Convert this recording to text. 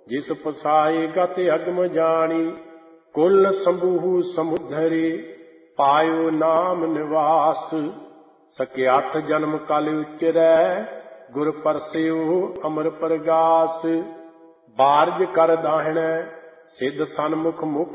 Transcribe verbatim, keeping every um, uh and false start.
जिस पसाए गत अगम जानी, कुल संबूहु समुद्धरे, पायो नाम निवास। सकियाठ जन्म कल उचरै, गुर परस्यो अमर प्रगास। बारज कर दाहिणै, सिद्ध सन्मुख मुख